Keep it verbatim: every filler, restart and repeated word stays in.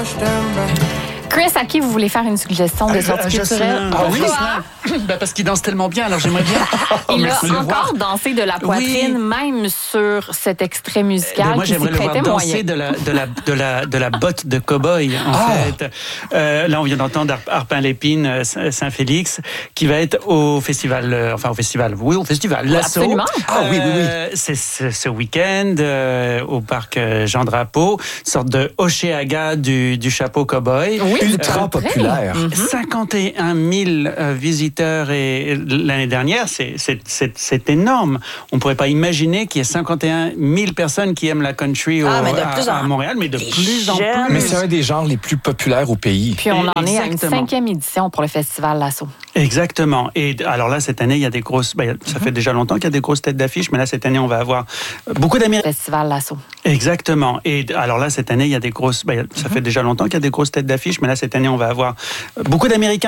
Chris, à qui vous voulez faire une suggestion de sortie culturelle? Ah oui? Ben parce qu'il danse tellement bien, alors j'aimerais bien. Il a le encore voir. dansé de la poitrine, Oui. même sur cet extrait musical Ben moi, qui s'y j'aimerais le voir prêtait danser moyen. de la, de, la, de, la, de la botte de cow-boy, en Ah. fait. Euh, là, on vient d'entendre Ar- Arpin-Lépine, euh, Saint-Félix, qui va être au festival, euh, enfin au festival, oui, au festival L'Assaut. Absolument. Ah oui, oui, oui. Euh, c'est ce, ce week-end euh, au parc euh, Jean Drapeau, sorte de Oceaga du, du chapeau cow-boy. Oui, Ultra très. populaire. cinquante et un mille euh, visiteurs et, et l'année dernière, c'est, c'est, c'est, c'est énorme. On ne pourrait pas imaginer qu'il y ait cinquante et un mille personnes qui aiment la country au, Ah, mais de à, plus en- à Montréal, mais de les plus en jeunes. plus. Mais c'est un des genres les plus populaires au pays. Puis on en est à une Exactement. cinquième édition pour le festival L'Assaut. Exactement. Et alors là, cette année, il y a des grosses... Ben, ça fait déjà longtemps qu'il y a des grosses têtes d'affiche, mais là, cette année, on va avoir beaucoup d'Américains. Festival L'Assaut. Exactement. Et alors là, cette année, il y a des grosses... Ben, ça fait déjà longtemps qu'il y a des grosses têtes d'affiche, mais là, cette année, on va avoir beaucoup d'Américains